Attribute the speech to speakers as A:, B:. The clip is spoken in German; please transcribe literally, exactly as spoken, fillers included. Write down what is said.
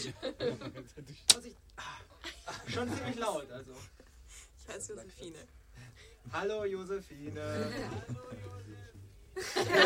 A: Vorsicht. Schon ziemlich laut, also.
B: Ich heiße Josephine.
A: Hallo Josephine.